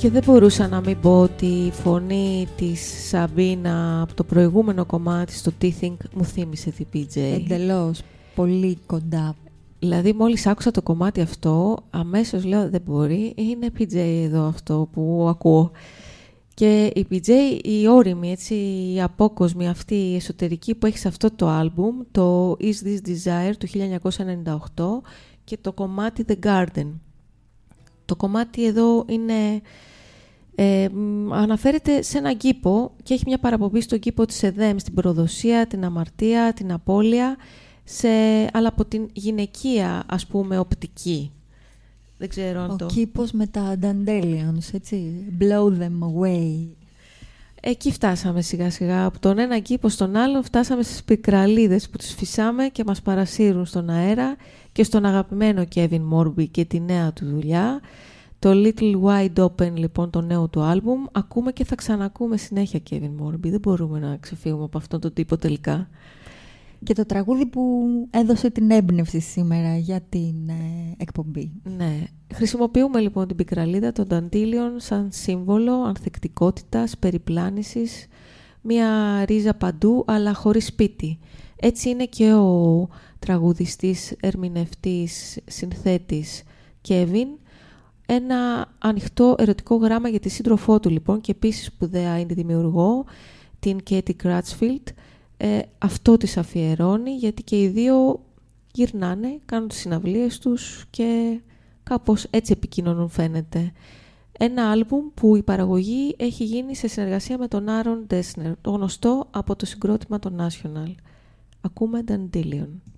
Και δεν μπορούσα να μην πω ότι η φωνή της Σαμπίνα από το προηγούμενο κομμάτι στο T Think μου θύμισε την PJ. Εντελώς, πολύ κοντά. Δηλαδή μόλις άκουσα το κομμάτι αυτό, αμέσως λέω δεν μπορεί, είναι PJ εδώ αυτό που ακούω. Και η PJ, η όρημη, έτσι, η απόκοσμη αυτή, η εσωτερική που έχει σε αυτό το άλμπουμ, το Is This Desire του 1998 και το κομμάτι The Garden. Το κομμάτι εδώ είναι, αναφέρεται σε έναν κήπο και έχει μια παραπομπή στον κήπο της ΕΔΕΜ, στην προδοσία, την αμαρτία, την απώλεια, αλλά από την γυναικεία, ας πούμε, οπτική. Δεν ξέρω αν ο κήπος με τα dandelions, έτσι, blow them away. Εκεί φτάσαμε σιγά σιγά. Από τον ένα κήπο στον άλλο φτάσαμε στις πικραλίδες που τις φυσάμε και μας παρασύρουν στον αέρα και στον αγαπημένο Kevin Morby και τη νέα του δουλειά. Το Little Wide Open, λοιπόν, το νέο του άλμπουμ. Ακούμε και θα ξανακούμε συνέχεια Kevin Morby. Δεν μπορούμε να ξεφύγουμε από αυτόν τον τύπο τελικά. Και το τραγούδι που έδωσε την έμπνευση σήμερα για την εκπομπή. Ναι. Χρησιμοποιούμε λοιπόν την πικραλίδα των Dandelion σαν σύμβολο ανθεκτικότητας, περιπλάνησης, μια ρίζα παντού αλλά χωρίς σπίτι. Έτσι είναι και ο τραγουδιστής, ερμηνευτής, συνθέτης Kevin. Ένα ανοιχτό ερωτικό γράμμα για τη σύντροφό του λοιπόν και επίσης σπουδαία είναι δημιουργό, την Katie Crutchfield. Αυτό της αφιερώνει γιατί και οι δύο γυρνάνε, κάνουν τις συναυλίες τους και κάπως έτσι επικοινωνούν, φαίνεται. Ένα άλμπουμ που η παραγωγή έχει γίνει σε συνεργασία με τον Aaron Dessner, το γνωστό από το συγκρότημα των National. Ακούμε Dandelion.